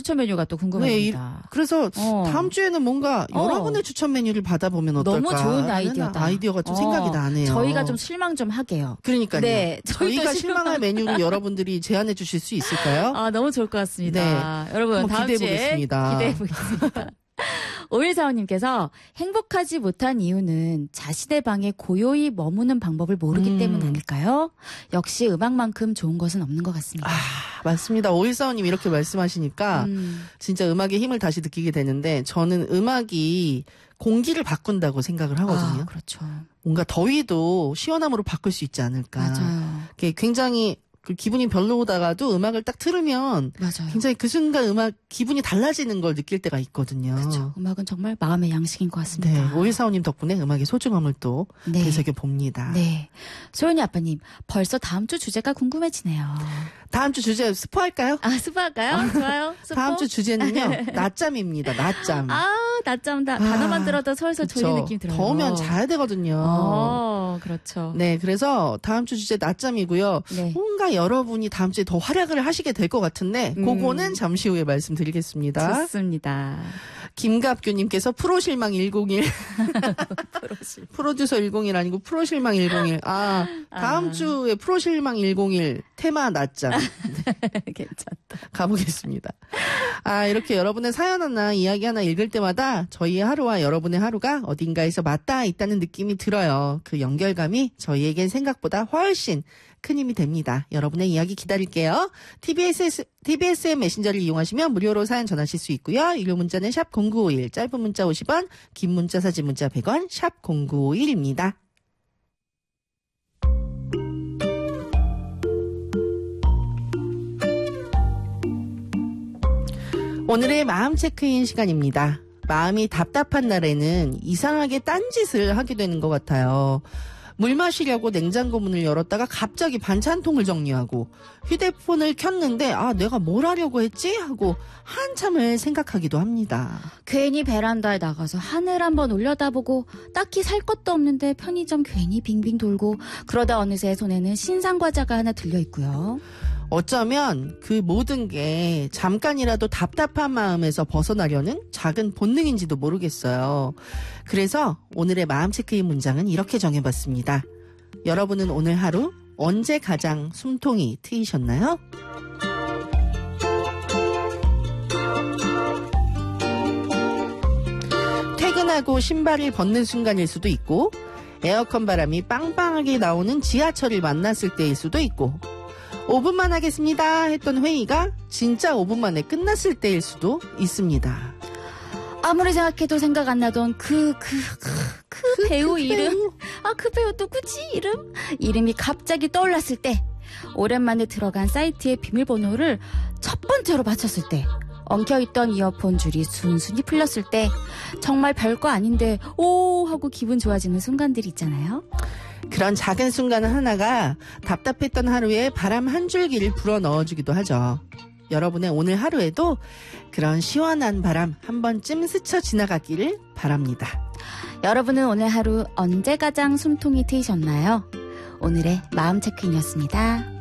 추천 메뉴가 또 궁금합니다. 그래서 다음 주에는 뭔가 여러분의 추천 메뉴를 받아보면 어떨까. 너무 좋은 아이디어다. 아이디어가 좀 생각이 나네요. 저희가 좀 실망 좀 하게요. 그러니까요. 네, 저희가 실망할 메뉴를 여러분들이 제안해 주실 수 있을까요? 너무 좋을 것 같습니다. 네. 여러분 다음 주에 기대해 보겠습니다. 5145님께서 행복하지 못한 이유는 자신의 방에 고요히 머무는 방법을 모르기 때문 아닐까요? 역시 음악만큼 좋은 것은 없는 것 같습니다. 맞습니다. 5145님 이렇게 말씀하시니까 진짜 음악의 힘을 다시 느끼게 되는데 저는 음악이 공기를 바꾼다고 생각을 하거든요. 그렇죠. 뭔가 더위도 시원함으로 바꿀 수 있지 않을까. 맞아요. 굉장히 기분이 별로다가도 음악을 딱 틀으면 맞아요. 굉장히 그 순간 기분이 달라지는 걸 느낄 때가 있거든요. 그렇죠. 음악은 정말 마음의 양식인 것 같습니다. 네, 5145님 덕분에 음악의 소중함을 또 되새겨 봅니다. 네. 소연이 아빠님, 벌써 다음 주 주제가 궁금해지네요. 다음 주 주제 스포할까요? 스포할까요? 좋아요. 스포? 다음 주 주제는요. 낮잠입니다. 낮잠. 낮잠 단어만 들어도 설설 졸린 느낌 들어요. 더우면 자야 되거든요. 그렇죠. 네, 그래서 다음 주 주제 낮잠이고요. 네. 뭔가 여러분이 다음 주에 더 활약을 하시게 될 것 같은데 그거는 잠시 후에 말씀드리겠습니다. 좋습니다. 김갑규님께서 프로실망 101 프로듀서 101 아니고 프로실망 101 다음 주에 프로실망 101 테마 낮잠 괜찮다. 가보겠습니다. 이렇게 여러분의 사연 하나 이야기 하나 읽을 때마다 저희의 하루와 여러분의 하루가 어딘가에서 맞닿아 있다는 느낌이 들어요. 그 연결감이 저희에겐 생각보다 훨씬 큰 힘이 됩니다. 여러분의 이야기 기다릴게요. TBS의 메신저를 이용하시면 무료로 사연 전하실 수 있고요. 유료 문자는 샵 0951, 짧은 문자 50원, 긴 문자 사진 문자 100원, 샵 0951입니다. 오늘의 마음 체크인 시간입니다. 마음이 답답한 날에는 이상하게 딴짓을 하게 되는 것 같아요. 물 마시려고 냉장고 문을 열었다가 갑자기 반찬통을 정리하고 휴대폰을 켰는데 내가 뭘 하려고 했지? 하고 한참을 생각하기도 합니다. 괜히 베란다에 나가서 하늘 한번 올려다보고 딱히 살 것도 없는데 편의점 괜히 빙빙 돌고 그러다 어느새 손에는 신상과자가 하나 들려있고요. 어쩌면 그 모든 게 잠깐이라도 답답한 마음에서 벗어나려는 작은 본능인지도 모르겠어요. 그래서 오늘의 마음 체크인 문장은 이렇게 정해봤습니다. 여러분은 오늘 하루 언제 가장 숨통이 트이셨나요? 퇴근하고 신발을 벗는 순간일 수도 있고 에어컨 바람이 빵빵하게 나오는 지하철을 만났을 때일 수도 있고 5분만 하겠습니다 했던 회의가 진짜 5분 만에 끝났을 때일 수도 있습니다. 아무리 생각해도 생각 안 나던 그 배우 이름. 그 배우 누구지 이름? 이름이 갑자기 떠올랐을 때, 오랜만에 들어간 사이트의 비밀번호를 첫 번째로 맞췄을 때, 엉켜있던 이어폰 줄이 순순히 풀렸을 때, 정말 별거 아닌데 오 하고 기분 좋아지는 순간들이 있잖아요. 그런 작은 순간 하나가 답답했던 하루에 바람 한 줄기를 불어 넣어주기도 하죠. 여러분의 오늘 하루에도 그런 시원한 바람 한 번쯤 스쳐 지나가기를 바랍니다. 여러분은 오늘 하루 언제 가장 숨통이 트이셨나요? 오늘의 마음 체크인이었습니다.